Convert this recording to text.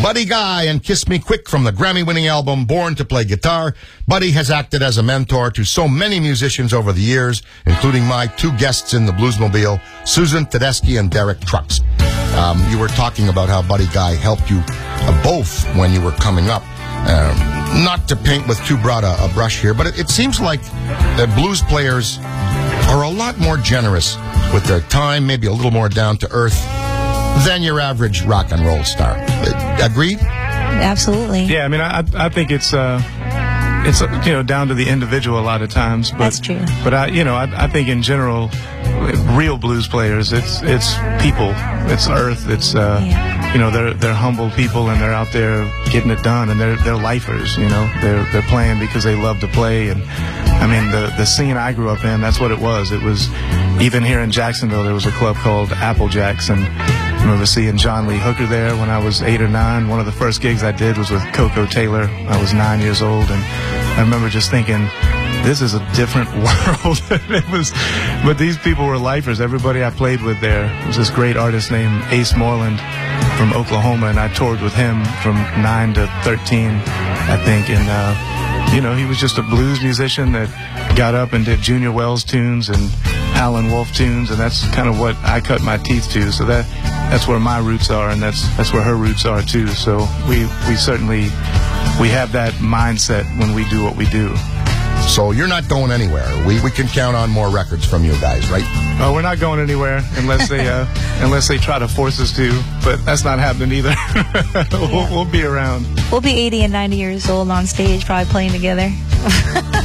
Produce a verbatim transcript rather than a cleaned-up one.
Buddy Guy and Kiss Me Quick from the Grammy-winning album Born to Play Guitar. Buddy has acted as a mentor to so many musicians over the years, including my two guests in the Bluesmobile, Susan Tedeschi and Derek Trucks. Um, you were talking about how Buddy Guy helped you uh, both when you were coming up. Um, not to paint with too broad a, a brush here, but it, it seems like that blues players are a lot more generous with their time, maybe a little more down to earth than your average rock and roll star. Uh, agreed? Absolutely. Yeah, I mean, I I think it's uh, it's uh, you know down to the individual a lot of times. But, That's true. But I you know I I think in general, real blues players, it's it's people, it's earth, it's uh, yeah. you know they're they're humble people and they're out there getting it done and they're they're lifers. You know they're they're playing because they love to play. And I mean the the scene I grew up in, that's what it was. It was even here in Jacksonville there was a club called Applejacks, and I remember seeing John Lee Hooker there when I was eight or nine. One of the first gigs I did was with Coco Taylor. I was nine years old, and I remember just thinking, this is a different world. It was, but these people were lifers. Everybody I played with there was this great artist named Ace Moreland from Oklahoma, and I toured with him from nine to thirteen, I think. And uh, you know, he was just a blues musician that got up and did Junior Wells tunes and Alan Wolf tunes, and that's kind of what I cut my teeth to. So that that's where my roots are, and that's that's where her roots are too. So we we certainly we have that mindset when we do what we do. So you're not going anywhere. We we can count on more records from you guys, right? Oh, we're not going anywhere unless they uh, unless they try to force us to. But that's not happening either. we'll, we'll be around. We'll be eighty and ninety years old on stage, probably playing together.